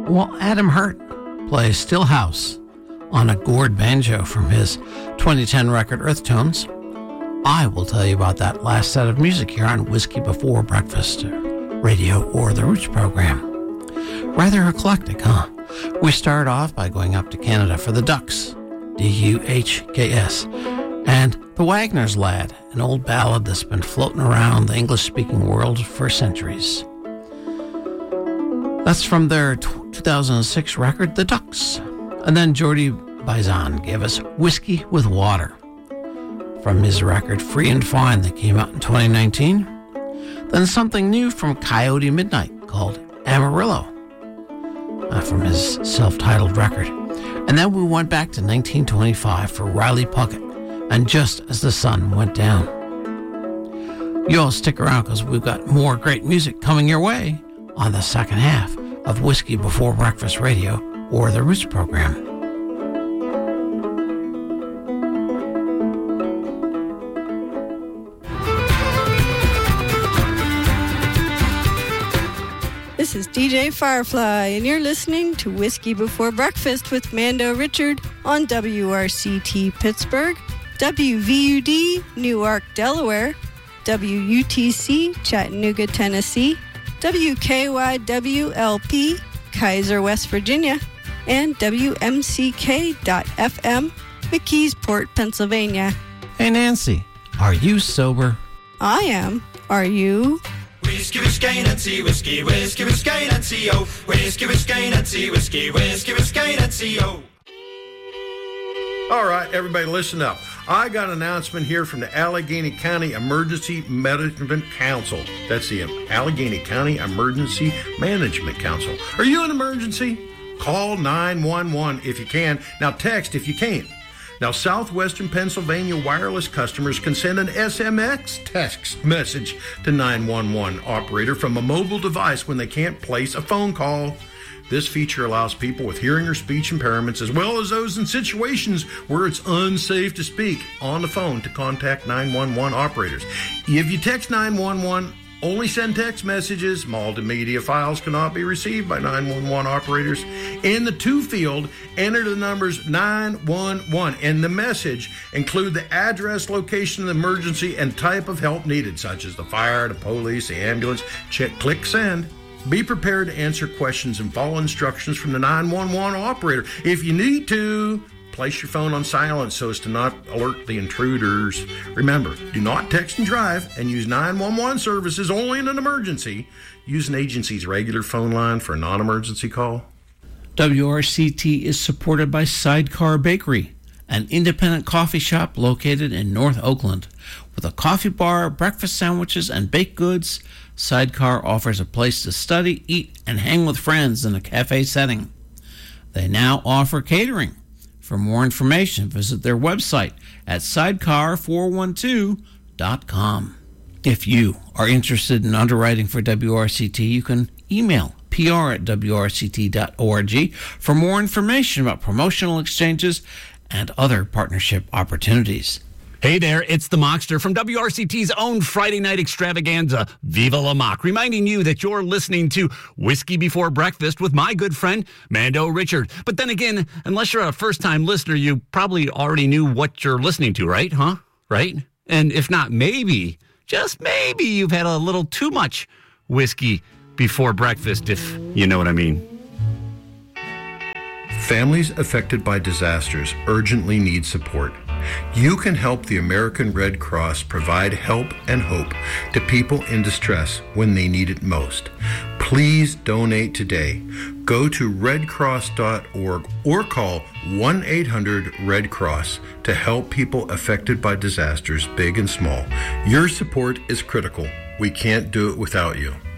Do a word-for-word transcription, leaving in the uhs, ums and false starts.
Well, Adam Hurt plays Stillhouse on a gourd banjo from his twenty ten record Earth Tones. I will tell you about that last set of music here on Whiskey Before Breakfast Radio, or the Roots program. Rather eclectic, huh? We start off by going up to Canada for the Ducks, D U H K S, and The Wagner's Lad, an old ballad that's been floating around the English-speaking world for centuries. That's from their two thousand six record, The Ducks. And then Jordi Baisan gave us Whiskey with Water from his record Free and Fine that came out in twenty nineteen. Then something new from Coyote Midnight called Amarillo uh, from his self-titled record. And then we went back to nineteen twenty-five for Riley Puckett and Just As the Sun Went Down. You all stick around because we've got more great music coming your way on the second half of Whiskey Before Breakfast Radio, or the Roots program. This is D J Firefly, and you're listening to Whiskey Before Breakfast with Mando Richard on W R C T Pittsburgh, W V U D Newark, Delaware, W U T C Chattanooga, Tennessee, W K Y W L P Kaiser, West Virginia, and W M C K dot F M McKeesport, Pennsylvania. Hey Nancy, are you sober? I am. Are you? Whiskey, whiskey, Nancy, whiskey, whiskey, whiskey, Nancy, oh. Whiskey, whiskey, Nancy, whiskey, whiskey, whiskey, Nancy, oh. All right, everybody listen up. I got an announcement here from the Allegheny County Emergency Management Council. That's the Allegheny County Emergency Management Council. Are you an emergency? Call nine one one if you can. Now text if you can't. Now, Southwestern Pennsylvania wireless customers can send an S M S text message to nine one one operator from a mobile device when they can't place a phone call. This feature allows people with hearing or speech impairments, as well as those in situations where it's unsafe to speak on the phone, to contact nine one one operators. If you text nine one one, only send text messages. Multimedia files cannot be received by nine one one operators. In the to field, enter the numbers nine one one. In the message, include the address, location of the emergency, and type of help needed, such as the fire, the police, the ambulance. Check, click send. Be prepared to answer questions and follow instructions from the nine one one operator. If you need to, place your phone on silent so as to not alert the intruders. Remember, do not text and drive, and use nine one one services only in an emergency. Use an agency's regular phone line for a non-emergency call. W R C T is supported by Sidecar Bakery, an independent coffee shop located in North Oakland. With a coffee bar, breakfast sandwiches, and baked goods, Sidecar offers a place to study, eat, and hang with friends in a cafe setting. They now offer catering. For more information, visit their website at sidecar four one two dot com. If you are interested in underwriting for W R C T, you can email P R at W R C T dot org for more information about promotional exchanges and other partnership opportunities. Hey there, it's the Mockster from W R C T's own Friday night extravaganza, Viva La Mock, reminding you that you're listening to Whiskey Before Breakfast with my good friend, Mando Richard. But then again, unless you're a first-time listener, you probably already knew what you're listening to, right? Huh? Right? And if not, maybe, just maybe, you've had a little too much whiskey before breakfast, if you know what I mean. Families affected by disasters urgently need support. You can help the American Red Cross provide help and hope to people in distress when they need it most. Please donate today. Go to red cross dot org or call one eight hundred red cross to help people affected by disasters, big and small. Your support is critical. We can't do it without you.